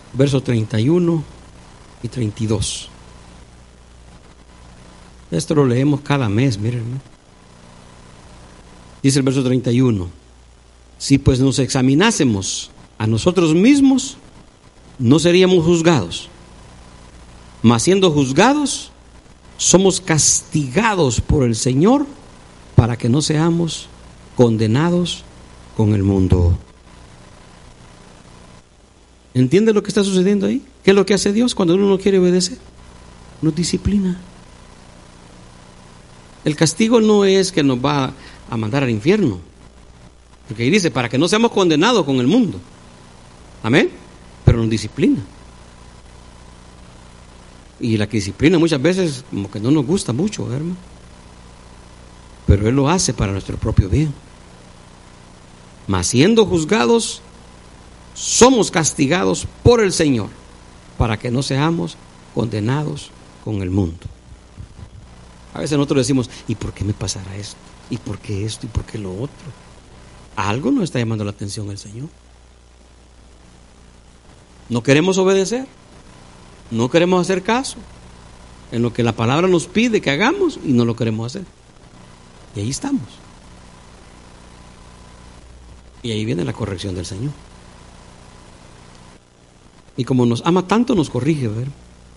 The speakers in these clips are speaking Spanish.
versos 31 y 32. Esto lo leemos cada mes, miren. Dice el verso 31: si pues nos examinásemos a nosotros mismos, no seríamos juzgados, mas siendo juzgados, somos castigados por el Señor para que no seamos condenados con el mundo. ¿Entiende lo que está sucediendo ahí? ¿Qué es lo que hace Dios cuando uno no quiere obedecer? Nos disciplina. El castigo no es que nos va a mandar al infierno, porque ahí dice, para que no seamos condenados con el mundo. Amén. Pero nos disciplina. Y la disciplina muchas veces como que no nos gusta mucho, hermano. Pero Él lo hace para nuestro propio bien. Mas siendo juzgados, somos castigados por el Señor, para que no seamos condenados con el mundo. A veces nosotros decimos, ¿y por qué me pasará esto? ¿Y por qué esto? ¿Y por qué lo otro? Algo nos está llamando la atención el Señor. No queremos obedecer, no queremos hacer caso en lo que la palabra nos pide que hagamos y no lo queremos hacer. Y ahí estamos. Y ahí viene la corrección del Señor. Y como nos ama tanto, nos corrige, ¿verdad?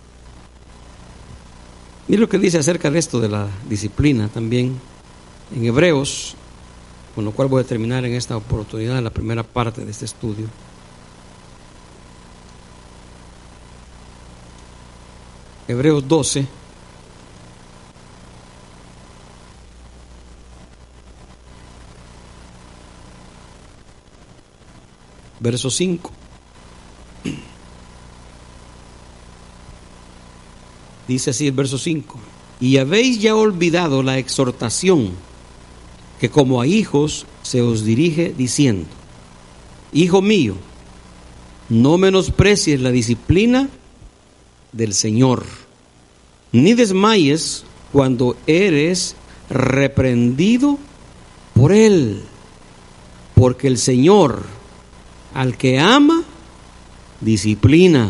Mira lo que dice acerca de esto de la disciplina también en Hebreos, con lo cual voy a terminar en esta oportunidad la primera parte de este estudio. Hebreos 12, verso 5. Dice así el verso 5: y habéis ya olvidado la exhortación que como a hijos se os dirige diciendo: hijo mío, no menosprecies la disciplina del Señor, ni desmayes cuando eres reprendido por Él, porque el Señor al que ama disciplina